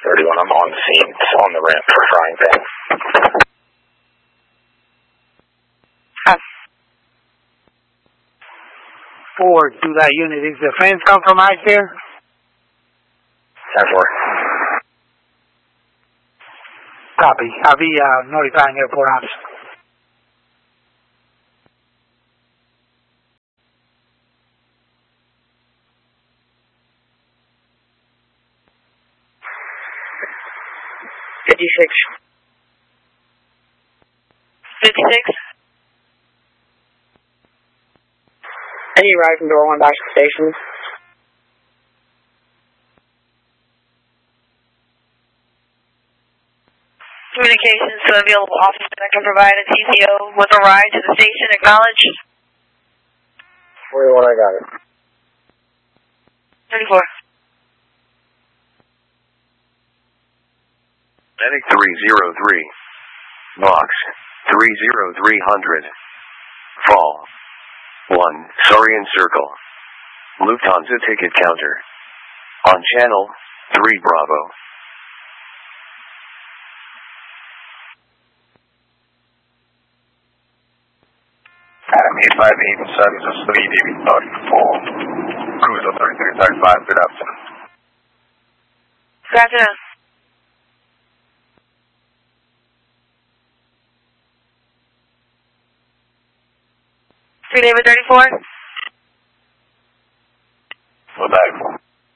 31, I'm on scene. It's on the ramp for Frying Pan. Forward to that unit. Is the fence compromised there? 10-4. Copy. I'll be notifying airport ops. Any ride from door 1 back to the station? Communications to available officer that can provide a TCO with a ride to the station. Acknowledge. 41, I got it. 34. Medic 303. Box 30300. Fall 1, Sarian Circle. Lufthansa ticket counter. On channel 3 Bravo. Academy 5 even service of 3 DB 34. Cruiser 3335, good afternoon. Good afternoon. Three David 34. What that for?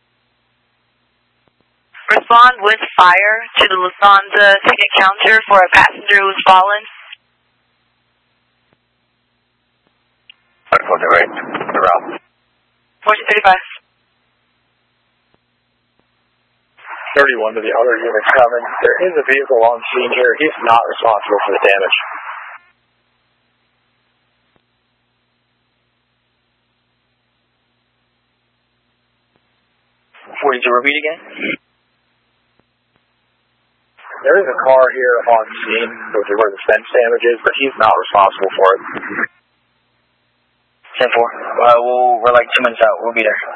Respond with fire to the Lufthansa ticket counter for a passenger who's fallen. For the rate, around. 1435. 31 to the other units coming. There is a vehicle on scene here. He's not responsible for the damage. Repeat again? There is a car here on scene, which is where the fence damage is, but he's not responsible for it. 10-4. We're like 2 minutes out. We'll be there.